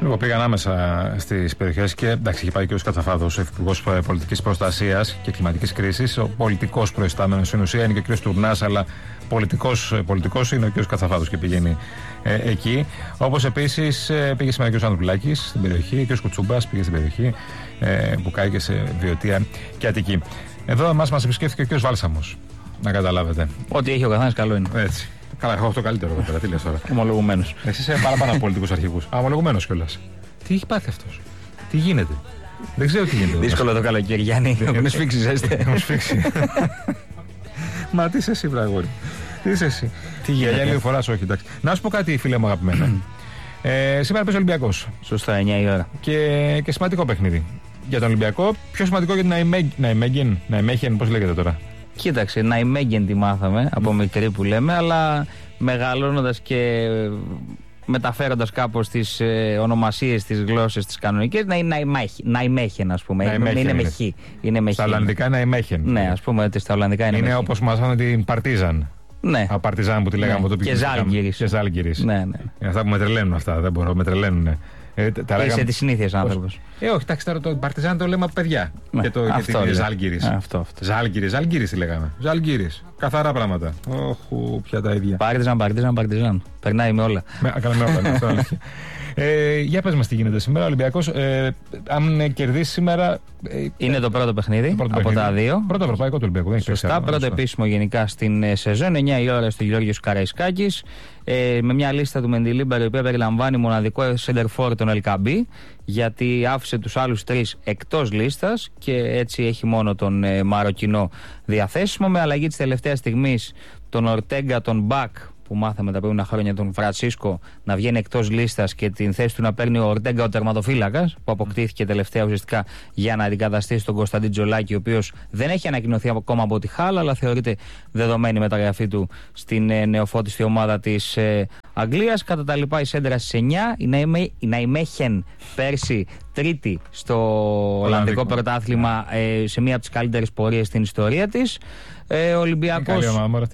Εγώ πήγα ανάμεσα στις περιοχές και εντάξει, είχε πάει και ο Κατσαφάδος, ο Υφυπουργός Πολιτικής Προστασίας και Κλιματικής Κρίσης. Ο πολιτικός προϊστάμενος στην ουσία είναι και ο κ. Τουρνάς, αλλά πολιτικός είναι ο κ. Κατσαφάδος και πηγαίνει εκεί. Όπως επίσης πήγε σήμερα και ο Ανδρουλάκης στην περιοχή, και ο Κουτσούμπας πήγε στην περιοχή που κάει και σε Βιωτία και Αττική. Εδώ μας επισκέφθηκε και ο κ. Βάλσαμος. Να καταλάβετε. Ό,τι έχει ο καθένας καλό είναι. Έτσι. Καλά, έχω το καλύτερο εδώ πέρα. Τι λες τώρα. Ομολογουμένος. Εσύ είσαι παραπάνω από πολιτικούς αρχηγούς. Ομολογουμένος κιόλας. Τι έχει πάθει αυτός. Τι γίνεται. Δεν ξέρω τι γίνεται. Δύσκολο το καλοκαίρι, Γιάννη. Έχουν σφίξει, ζέστε. Έχουν σφίξει. Μα τι είσαι εσύ, βραγόρι. Τι είσαι εσύ. Τι γίνεται. Για λίγο φορά, όχι, εντάξει. Να σου πω κάτι, φίλε μου αγαπημένα. Σήμερα παίζει ο Ολυμπιακός. Σωστά, 9 η ώρα. Και σημαντικό παιχνίδι. Για τον Ολυμπιακό, πιο σημαντικό για την Ναϊμέχεν, πώς λέγεται τώρα. Κοίταξε, Ναϊμέγεν τη μάθαμε από μικρή που λέμε, αλλά μεγαλώνοντας και μεταφέροντας κάπως τις ονομασίες, τις γλώσσες, τις κανονικές, να είναι Ναϊμέχεν, ας πούμε. Είναι με χ. Στα Ολλανδικά Ναϊμέχεν. Ναι, ας πούμε ότι στα Ολλανδικά είναι όπως μας λένε την Παρτίζαν. Ναι. Παρτιζάν που τη λέγαμε το και Ζάλγκιρις. Ναι. Αυτά που με τρελαίνουν αυτά, δεν μπορώ, με τρελαίνουν. Είσαι τη συνήθειας άνθρωπος. Όχι, εντάξει, τώρα το Παρτιζάν το λέμε από παιδιά. Ναι, και την Ζάλγκιρις. Αυτό. Ζάλγκιρις τη λέγαμε. Ζάλγκιρις. Καθαρά πράγματα. Όχου, πια τα ίδια. Παρτιζάν. Περνάει με όλα. Καλά, με όλα. Αυτό είναι αλήθεια. Για πες μας τι γίνεται σήμερα. Ο Ολυμπιακός, αν κερδίσει σήμερα. Είναι το πρώτο παιχνίδι από τα δύο. Πρώτο ευρωπαϊκό του Ολυμπιακού. Σωστά, πρώτο επίσημο γενικά στην σεζόν. 9 η ώρα στο Γιώργος Καραϊσκάκης. Με μια λίστα του Μεντιλίμπαρ, η οποία περιλαμβάνει μοναδικό center for τον Ελκαμπή, γιατί άφησε τους άλλους τρεις εκτός λίστας και έτσι έχει μόνο τον Μαροκινό διαθέσιμο. Με αλλαγή της τελευταίας στιγμής τον Ορτέγκα, τον Μπακ, που μάθαμε τα προηγούμενα χρόνια, τον Φρανσίσκο, να βγαίνει εκτός λίστας και την θέση του να παίρνει ο Ορτέγκα, ο τερματοφύλακας, που αποκτήθηκε τελευταία ουσιαστικά για να αντικαταστήσει τον Κωνσταντίν Τζολάκη, ο οποίος δεν έχει ανακοινωθεί ακόμα από τη Χάλα, αλλά θεωρείται δεδομένη μεταγραφή του στην νεοφώτιστη ομάδα της Αγγλίας. Κατά τα λοιπά, η σέντρα στις 9. Η Ναϊμέχεν πέρσι τρίτη στο Ολλανδικό πρωτάθλημα, σε μία από τις καλύτερες πορείες στην ιστορία της. Ολυμπιακός.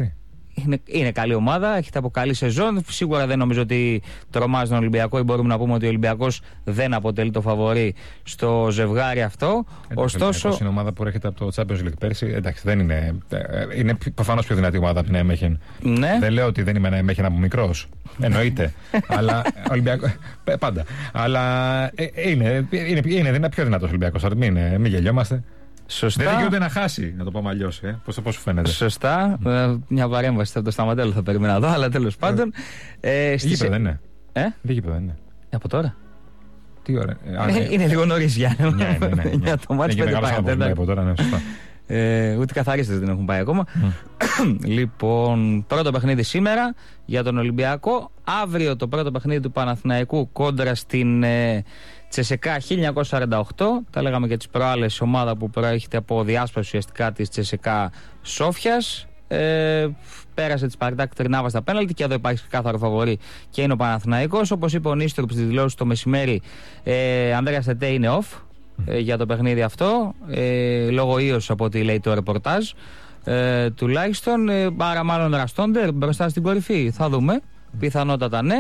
Είναι καλή ομάδα, έχετε από καλή σεζόν. Σίγουρα δεν νομίζω ότι τρομάζει τον Ολυμπιακό, ή μπορούμε να πούμε ότι ο Ολυμπιακός δεν αποτελεί το φαβορί στο ζευγάρι αυτό. Ωστόσο. Είναι ομάδα που έρχεται από το Champions League πέρσι. Εντάξει, δεν είναι. Είναι προφανώς πιο δυνατή ομάδα από την Ναϊμέχεν. Ναι. Δεν λέω ότι δεν είμαι Ναϊμέχεν από μικρός. Εννοείται. Αλλά. Ολυμπιακό. Πάντα. Αλλά είναι πιο δυνατός Ολυμπιακός. Μην γελιόμαστε. Σωστά. Δεν δικαιούται να χάσει, να το πούμε αλλιώς. Πώς σου φαίνεται. Σωστά. Μια παρέμβαση από το Σταματέλο θα περίμενα εδώ, αλλά τέλος πάντων. Γήπεδο δεν είναι. Γήπεδο δεν είναι. Από τώρα. Τι ώρα. Είναι λίγο νωρίς, Γιάννη. Ναι. Το μάτς 5 παρατέταρτο. Ούτε καθαρίστες δεν έχουν πάει ακόμα. Λοιπόν, πρώτο παιχνίδι σήμερα για τον Ολυμπιακό. Αύριο το πρώτο παιχνίδι του Παναθηναϊκού κόντρα στην Τσεσεκά 1948. Τα λέγαμε και τις προάλλες, ομάδα που προέρχεται από διάσπαση ουσιαστικά της Τσεσεκά Σόφιας. Πέρασε τη Σπαρτάκ Τρινάβα στα πέναλτι και εδώ υπάρχει κάθαρο φαβορί και είναι ο Παναθηναϊκός. Όπως είπε ο Νίστροπ στη δηλώση το μεσημέρι, Ανδρέας Τετέ είναι off για το παιχνίδι αυτό, λόγω ίος από ό,τι λέει το ρεπορτάζ, τουλάχιστον. Άρα μάλλον Ραστόντερ μπροστά στην κορυφή. Θα δούμε. Πιθανότατα ναι.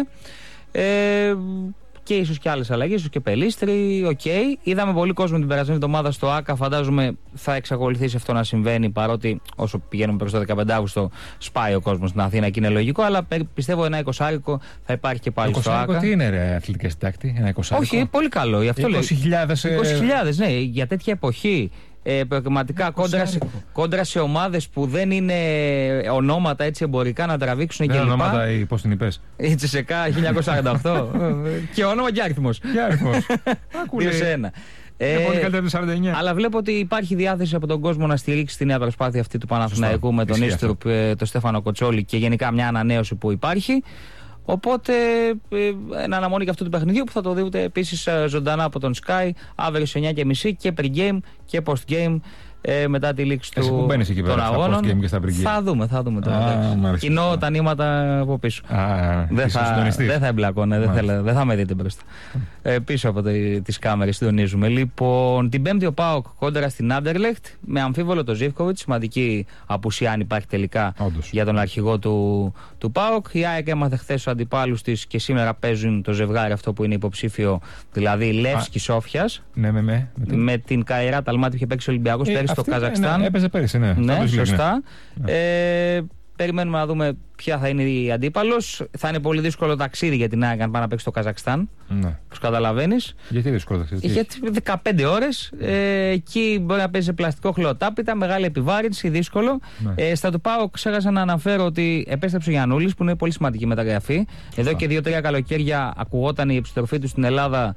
Και ίσως και άλλες αλλαγές, ίσως και Πελίστρη. Είδαμε πολύ κόσμο την περασμένη εβδομάδα στο ΆΚΑ. Φαντάζομαι θα εξακολουθήσει αυτό να συμβαίνει, παρότι όσο πηγαίνουμε προς το 15 Αύγουστο σπάει ο κόσμος στην Αθήνα και είναι λογικό. Αλλά πιστεύω ένα 20 θα υπάρχει και πάλι στο ΆΚΑ. Τι είναι, ρε, αθλητική συντάκτη, ένα 20? Όχι, πολύ καλό. Γι' αυτό 20.000, ναι, για τέτοια εποχή. Πραγματικά κόντρα σε ομάδες που δεν είναι ονόματα έτσι εμπορικά να τραβήξουν και λοιπά. Ονόματα, πώς την είπες? Η Τσεσεκά 1948. Και όνομα και αριθμός. Και αριθμός. 2 σε 1. Πολύ καλύτερα του 49. Αλλά βλέπω ότι υπάρχει διάθεση από τον κόσμο να στηρίξει τη νέα προσπάθεια αυτή του Παναθηναϊκού με τον Ίστρουπ, τον Στέφανο Κοτσόλη και γενικά μια ανανέωση που υπάρχει. Οπότε, εν αναμονή και αυτού του παιχνιδιού που θα το δείτε επίσης ζωντανά από τον Sky αύριο σε 9.30 και pre-game και post-game μετά τη λήξη του των αγώνων. Θα δούμε τώρα. Κοινώ τα νήματα από πίσω. Δεν θα εμπλακώ, δεν θα με δείτε μπροστά. Πίσω από τις κάμερες συντονίζουμε. Λοιπόν, την Πέμπτη ο ΠΑΟΚ κόντρα στην Άντερλεχτ με αμφίβολο το Ζίβκοβιτς. Σημαντική απουσία αν υπάρχει τελικά για τον αρχηγό του ΠΑΟΚ. Η ΑΕΚ έμαθε χθες τους αντιπάλους της και σήμερα παίζουν το ζευγάρι αυτό που είναι υποψήφιο, δηλαδή Λεύσκι Σόφιας. Με την Καϊράτ Αλμάτι που είχε παίξει ο Ολυμπιακός πέρυσι στο Καζακστάν. Έπαιζε πέρυσι, ναι. Σωστά. Περιμένουμε να δούμε ποια θα είναι η αντίπαλος. Θα είναι πολύ δύσκολο ταξίδι για την ΑΕΚ αν πάει να παίξει στο Καζακστάν. Όπως καταλαβαίνεις. Γιατί δύσκολο ταξίδι? Γιατί 15 ώρες. Εκεί μπορεί να παίζει σε πλαστικό χλωοτάπητα, μεγάλη επιβάρυνση, δύσκολο. Στα του ΠΑΟΚ ξέχασα να αναφέρω ότι επέστρεψε ο Γιαννούλης, που είναι πολύ σημαντική μεταγραφή. Εδώ και 2-3 καλοκαίρια ακουγόταν η επιστροφή του στην Ελλάδα.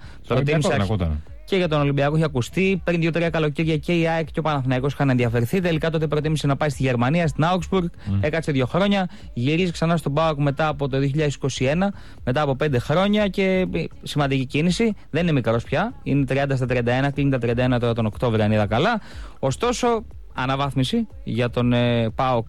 Και για τον Ολυμπιακό είχε ακουστεί. Πριν 2-3 καλοκαίρια και η ΑΕΚ και ο Παναθηναϊκός είχαν ενδιαφερθεί. Τελικά τότε προτίμησε να πάει στη Γερμανία, στην Augsburg. Έκατσε 2 χρόνια. Γυρίζει ξανά στον ΠΑΟΚ μετά από το 2021, μετά από 5 χρόνια και σημαντική κίνηση. Δεν είναι μικρός πια. Είναι 30 στα 31, κλείνει τα 31 τώρα τον Οκτώβριο, αν είδα καλά. Ωστόσο, αναβάθμιση για τον ΠΑΟΚ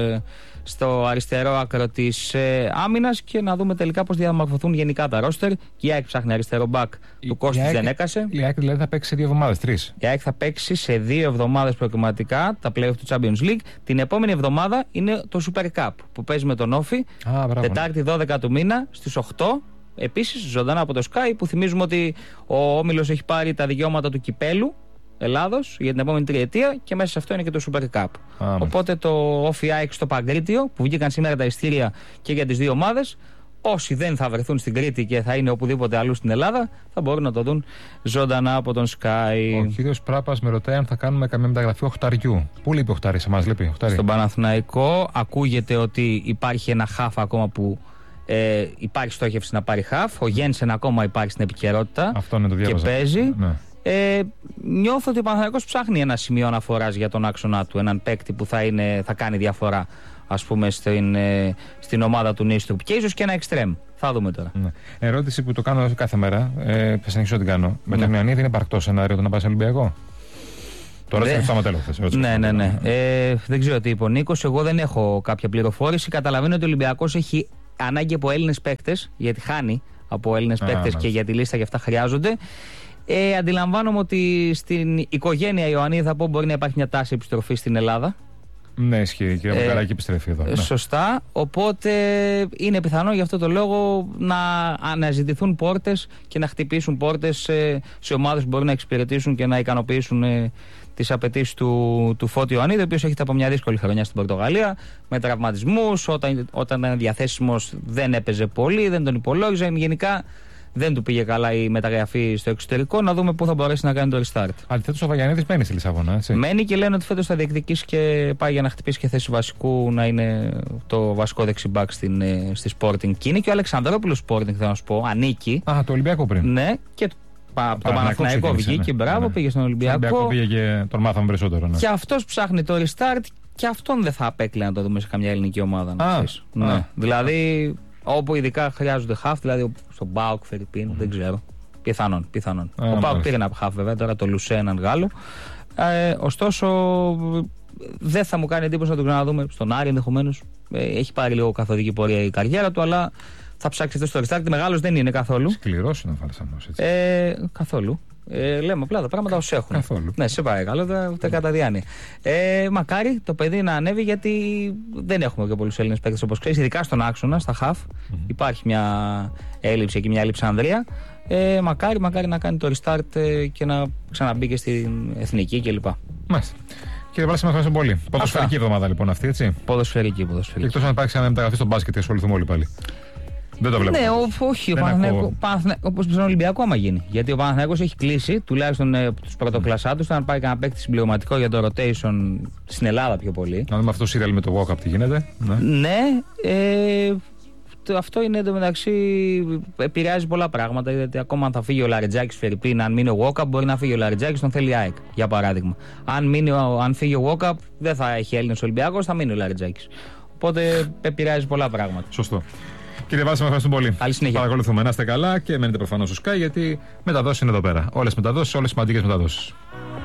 στο αριστερό άκρο της άμυνας και να δούμε τελικά πώς διαμορφωθούν γενικά τα ρόστερ. Και η ΑΕΚ ψάχνει αριστερό μπακ, του Κώστης δεν έκασε. Η ΑΕΚ δηλαδή θα παίξει σε 2 εβδομάδες, 3. Η ΑΕΚ θα παίξει σε 2 εβδομάδες προκριματικά τα play-off του Champions League. Την επόμενη εβδομάδα είναι το Super Cup που παίζει με τον Όφη. Τετάρτη 12 του μήνα στις 8. Επίσης ζωντανά από το Sky, που θυμίζουμε ότι ο Όμιλος έχει πάρει τα δικαιώματα του κυπέλου Ελλάδος για την επόμενη τριετία και μέσα σε αυτό είναι και το Super Cup. Οπότε το Όφι ΑΕΚ στο Παγκρίτιο, που βγήκαν σήμερα τα ειστήρια και για τις 2 ομάδες, όσοι δεν θα βρεθούν στην Κρήτη και θα είναι οπουδήποτε αλλού στην Ελλάδα, θα μπορούν να το δουν ζωντανά από τον Sky. Ο κύριος Πράπας με ρωτάει αν θα κάνουμε καμία μεταγραφή οχταριού. Πού λείπει οχτάρι, σε μας λείπει οχτάρι? Στον Παναθηναϊκό ακούγεται ότι υπάρχει ένα χαφ ακόμα που υπάρχει στόχευση να πάρει χαφ. Ο Γένσεν ακόμα υπάρχει στην επικαιρότητα. Αυτό είναι το διάβαζα. Και παίζει. Ναι. Νιώθω ότι ο Παναθηναϊκός ψάχνει ένα σημείο αναφοράς για τον άξονα του, έναν παίκτη που θα κάνει διαφορά, ας πούμε, στην ομάδα του Νίστρουπ και ίσως και ένα εξτρέμ. Θα δούμε τώρα. Ναι. Ερώτηση που το κάνω κάθε μέρα, θα συνεχίσω να την κάνω. Με τον Ιωαννίδη είναι υπαρκτό σενάριο το να πάει σε Ολυμπιακό? Τώρα δεν θα τέλος. Ναι. Δεν ξέρω τι είπε ο Νίκος. Εγώ δεν έχω κάποια πληροφόρηση. Καταλαβαίνω ότι ο Ολυμπιακός έχει ανάγκη από Έλληνες παίκτες, γιατί χάνει από Έλληνες παίκτες και για τη λίστα και αυτά χρειάζονται. Αντιλαμβάνομαι ότι στην οικογένεια Ιωαννίδη, θα πω, μπορεί να υπάρχει μια τάση επιστροφή στην Ελλάδα. Ναι, ισχύει. Η κυρία Μπουκαράκη επιστρέφει εδώ. Σωστά. Οπότε είναι πιθανό γι' αυτό το λόγο να αναζητηθούν πόρτες και να χτυπήσουν πόρτες σε ομάδες που μπορούν να εξυπηρετήσουν και να ικανοποιήσουν τις απαιτήσεις του Φώτη Ιωαννίδη, ο οποίος έχετε από μια δύσκολη χρονιά στην Πορτογαλία, με τραυματισμούς. Όταν ήταν διαθέσιμος δεν έπαιζε πολύ, δεν τον υπολόγιζαν. Γενικά δεν του πήγε καλά η μεταγραφή στο εξωτερικό. Να δούμε πού θα μπορέσει να κάνει το restart. Αντιθέτως, ο Βαγιανίδης μένει στη Λισαβόνα, έτσι. Μένει και λένε ότι φέτος θα διεκδικήσει και πάει για να χτυπήσει και θέση βασικού, να είναι το βασικό δεξιμπάκ στη Sporting. Και είναι και ο Αλεξανδρόπουλος Sporting, θέλω να σου πω. Ανήκει. Το Ολυμπιακό πριν. Ναι, και το Παναθηναϊκό βγήκε, μπράβο, πήγε στον Ολυμπιακό. Στον Ολυμπιακό πήγε και τον μάθαμε περισσότερο. Ναι. Και αυτός ψάχνει το restart και αυτόν δεν θα απέκλει να το δούμε σε καμιά ελληνική ομάδα. Ναι. Δηλαδή, όπου ειδικά χρειάζονται χαφ, δηλαδή στον ΠΑΟΚ, Φερρυπίν, δεν ξέρω. Πιθανόν. Ο ΠΑΟΚ πήρε ένα χαφ, βέβαια, τώρα το Λουσέ, έναν Γάλλο. Ωστόσο, δεν θα μου κάνει εντύπωση να τον ξαναδούμε στον Άρη ενδεχομένως. Έχει πάρει λίγο καθοδική πορεία η καριέρα του, αλλά θα ψάξει αυτό στο restart. Μεγάλος δεν είναι καθόλου. Σκληρός είναι ο Φαλσανός, έτσι. Καθόλου. Λέμε απλά τα πράγματα ως έχουν. Καθόλου. Ναι, σε παρακαλώ, ούτε κατά διάνοια. Μακάρι το παιδί να ανέβει, γιατί δεν έχουμε και πολλούς Έλληνες παίκτες, όπως ξέρεις, ειδικά στον άξονα, στα χαφ. Υπάρχει μια έλλειψη εκεί, μια λειψανδρία. Μακάρι να κάνει το restart και να ξαναμπεί και στην εθνική κλπ. Μάλιστα. Κύριε Βλάση, μας ευχαριστώ πολύ. Ποδοσφαιρική εβδομάδα λοιπόν αυτή, έτσι. Ποδοσφαιρική. Εκτός αν υπάρξει ένα μεταγραφή στο μπάσκετ και ασχοληθούμε όλοι πάλι. Δεν το βλέπω. Ναι, όχι. Όπως στον Ολυμπιακό, άμα γίνει. Γιατί ο Παναθηναϊκός έχει κλείσει, τουλάχιστον τους πρωτοκλασσάτους, αν πάει κανένα παίκτη συμπληρωματικό για το rotation στην Ελλάδα πιο πολύ. Να δούμε αυτό το σύριαλ με το walk-up τι γίνεται. Ναι. Αυτό είναι εντωμεταξύ, επηρεάζει πολλά πράγματα. Γιατί ακόμα αν θα φύγει ο Λαριτζάκης, Φερρυπίν, αν μείνει ο walk-up, μπορεί να φύγει ο Λαριτζάκης, τον θέλει ΑΕΚ, για παράδειγμα. Αν φύγει ο walk-up, δεν θα έχει Έλληνες Ολυμπιακός, θα μείνει ο Λαριτζάκης. Οπότε επηρεάζει πολλά πράγματα. Σωστό. Κύριε Βάση, με ευχαριστούμε πολύ. Καλή συνέχεια. Παρακολουθούμε. Να είστε καλά και μένετε προφανώς στο Sky, γιατί μεταδόσεις είναι εδώ πέρα. Όλες μεταδόσεις, όλες σημαντικές μεταδόσεις.